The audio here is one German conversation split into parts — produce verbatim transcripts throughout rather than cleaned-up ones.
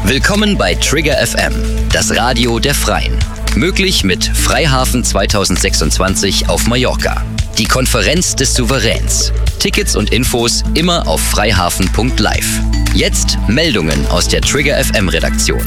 Willkommen bei Trigger F M, das Radio der Freien. Möglich mit Freihafen zwanzig sechsundzwanzig auf Mallorca. Die Konferenz des Souveräns. Tickets und Infos immer auf freihafen punkt live. Jetzt Meldungen aus der Trigger F M-Redaktion.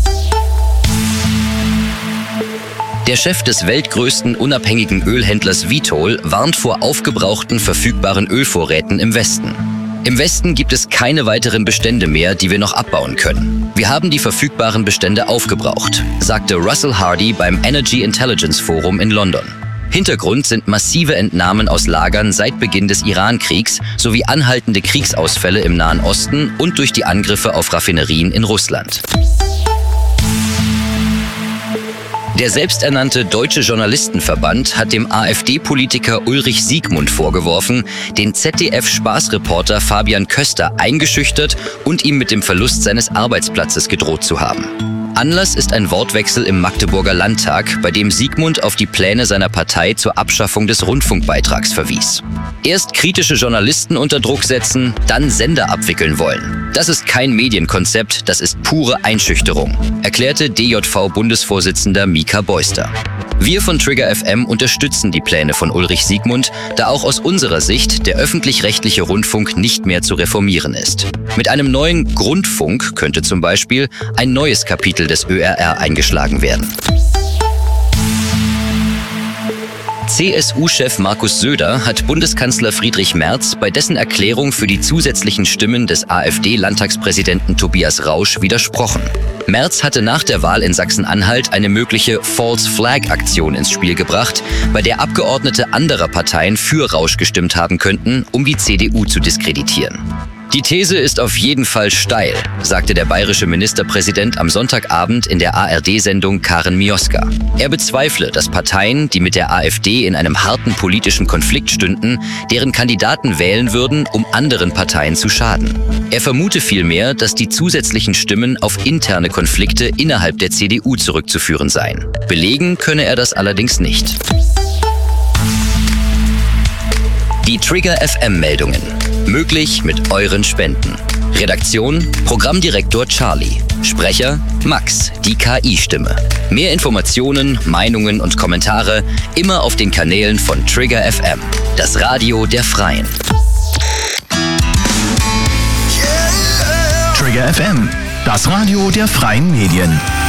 Der Chef des weltgrößten unabhängigen Ölhändlers Vitol warnt vor aufgebrauchten verfügbaren Ölvorräten im Westen. Im Westen gibt es keine weiteren Bestände mehr, die wir noch abbauen können. Wir haben die verfügbaren Bestände aufgebraucht, sagte Russell Hardy beim Energy Intelligence Forum in London. Hintergrund sind massive Entnahmen aus Lagern seit Beginn des Iran-Kriegs sowie anhaltende Kriegsausfälle im Nahen Osten und durch die Angriffe auf Raffinerien in Russland. Der selbsternannte Deutsche Journalistenverband hat dem AfD-Politiker Ulrich Siegmund vorgeworfen, den Z D F-Spaßreporter Fabian Köster eingeschüchtert und ihm mit dem Verlust seines Arbeitsplatzes gedroht zu haben. Anlass ist ein Wortwechsel im Magdeburger Landtag, bei dem Siegmund auf die Pläne seiner Partei zur Abschaffung des Rundfunkbeitrags verwies. Erst kritische Journalisten unter Druck setzen, dann Sender abwickeln wollen. Das ist kein Medienkonzept, das ist pure Einschüchterung, erklärte D J V-Bundesvorsitzender Mika Beuster. Wir von Trigger F M unterstützen die Pläne von Ulrich Siegmund, da auch aus unserer Sicht der öffentlich-rechtliche Rundfunk nicht mehr zu reformieren ist. Mit einem neuen Grundfunk könnte zum Beispiel ein neues Kapitel des Ö R R eingeschlagen werden. C S U-Chef Markus Söder hat Bundeskanzler Friedrich Merz bei dessen Erklärung für die zusätzlichen Stimmen des AfD-Landtagspräsidenten Tobias Rausch widersprochen. Merz hatte nach der Wahl in Sachsen-Anhalt eine mögliche False-Flag-Aktion ins Spiel gebracht, bei der Abgeordnete anderer Parteien für Rausch gestimmt haben könnten, um die C D U zu diskreditieren. Die These ist auf jeden Fall steil, sagte der bayerische Ministerpräsident am Sonntagabend in der A R D-Sendung Karen Mioska. Er bezweifle, dass Parteien, die mit der AfD in einem harten politischen Konflikt stünden, deren Kandidaten wählen würden, um anderen Parteien zu schaden. Er vermute vielmehr, dass die zusätzlichen Stimmen auf interne Konflikte innerhalb der C D U zurückzuführen seien. Belegen könne er das allerdings nicht. Die Trigger F M-Meldungen. Möglich mit euren Spenden. Redaktion: Programmdirektor Charlie. Sprecher: Max, die K I-Stimme. Mehr Informationen, Meinungen und Kommentare immer auf den Kanälen von Trigger F M, das Radio der Freien. Trigger F M, das Radio der Freien Medien.